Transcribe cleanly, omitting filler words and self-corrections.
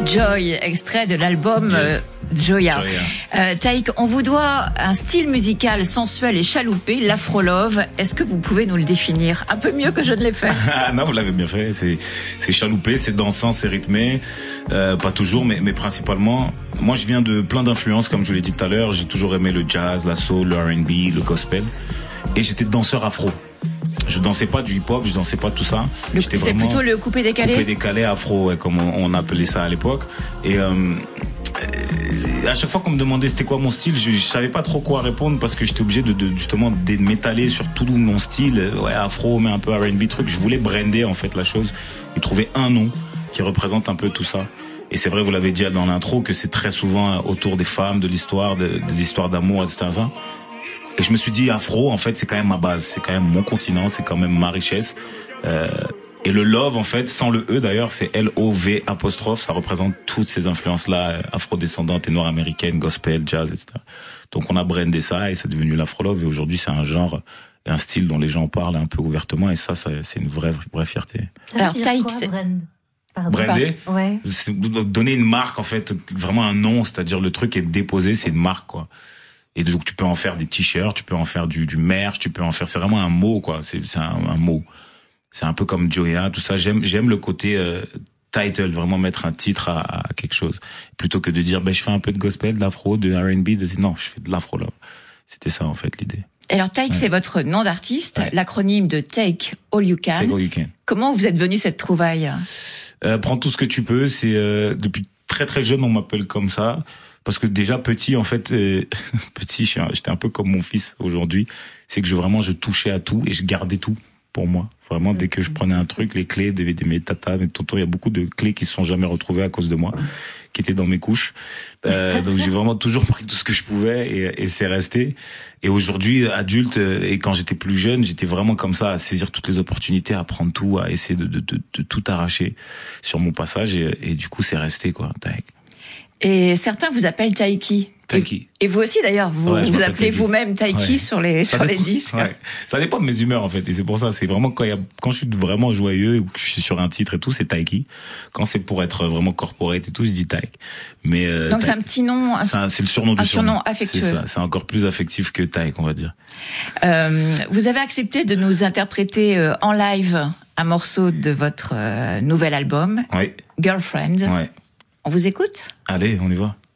Joy, extrait de l'album Joya. Taïk, on vous doit un style musical sensuel et chaloupé, l'afro-love. Est-ce que vous pouvez nous le définir un peu mieux que je ne l'ai fait? Non, vous l'avez bien fait. C'est chaloupé, c'est dansant, c'est rythmé. Pas toujours, mais principalement. Moi, je viens de plein d'influences, comme je vous l'ai dit tout à l'heure. J'ai toujours aimé le jazz, la soul, le R&B, le gospel. Et j'étais danseur afro. Je dansais pas du hip-hop, je dansais pas tout ça. C'était plutôt le coupé-décalé? Coupé-décalé afro, ouais, comme on appelait ça à l'époque. Et à chaque fois qu'on me demandait c'était quoi mon style, je savais pas trop quoi répondre parce que j'étais obligé de justement m'étaler sur tout mon style. Ouais, afro, mais un peu R&B truc. Je voulais brander en fait la chose et trouver un nom qui représente un peu tout ça. Et c'est vrai, vous l'avez dit dans l'intro, que c'est très souvent autour des femmes, de l'histoire, de l'histoire d'amour, etc. Et je me suis dit, afro, en fait, c'est quand même ma base, c'est quand même mon continent, c'est quand même ma richesse. Et le love, en fait, sans le E d'ailleurs, c'est L-O-V apostrophe, ça représente toutes ces influences-là, afro-descendantes et noires américaines, gospel, jazz, etc. Donc on a brandé ça et c'est devenu l'afro-love. Et aujourd'hui, c'est un genre et un style dont les gens parlent un peu ouvertement. Et ça c'est une vraie fierté. Alors, Taïk, c'est... Brander, ouais. C'est donner une marque, en fait, vraiment un nom, c'est-à-dire le truc est déposé, c'est une marque, quoi. Et donc tu peux en faire des t-shirts, tu peux en faire du merch, tu peux en faire, c'est vraiment un mot, quoi. C'est un mot. C'est un peu comme Joya, tout ça. J'aime le côté title, vraiment mettre un titre à quelque chose, plutôt que de dire je fais un peu de gospel, d'afro, de R&B, non, je fais de l'afro love. C'était ça en fait l'idée. Alors Taïk, c'est votre nom d'artiste, l'acronyme de Take All You Can. Take All You Can. Comment vous êtes venu cette trouvaille? Prends tout ce que tu peux. C'est depuis très très jeune on m'appelle comme ça. Parce que déjà petit, en fait, petit, j'étais un peu comme mon fils aujourd'hui. C'est que je touchais à tout et je gardais tout pour moi. Vraiment, dès que je prenais un truc, les clés de mes tatas, mes tontons, il y a beaucoup de clés qui se sont jamais retrouvées à cause de moi, qui étaient dans mes couches. Donc j'ai vraiment toujours pris tout ce que je pouvais et c'est resté. Et aujourd'hui, adulte, et quand j'étais plus jeune, j'étais vraiment comme ça, à saisir toutes les opportunités, à prendre tout, à essayer de tout arracher sur mon passage. Et du coup, c'est resté, quoi. Taïk. Et certains vous appellent Taïki. Taïki. Et vous aussi d'ailleurs, vous appelez vous-même Taïki sur les disques. Ouais. Ça dépend de mes humeurs en fait, et c'est pour ça, c'est vraiment quand je suis vraiment joyeux ou que je suis sur un titre et tout, c'est Taïki. Quand c'est pour être vraiment corporate et tout, je dis Taïk. Mais donc c'est un petit nom, c'est le surnom du surnom affectueux. C'est ça, c'est encore plus affectif que Taïk, on va dire. Vous avez accepté de nous interpréter en live un morceau de votre nouvel album, oui. Girlfriend. Ouais. On vous écoute? Allez, on y va.